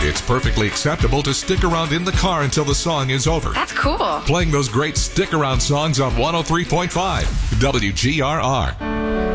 It's perfectly acceptable to stick around in the car until the song is over. That's cool. Playing those great stick-around songs on 103.5 WGRR.